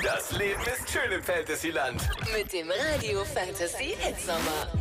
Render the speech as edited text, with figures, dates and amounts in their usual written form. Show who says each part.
Speaker 1: Das Leben ist schön im Fantasyland.
Speaker 2: Mit dem Radio Fantasy Hitsommer.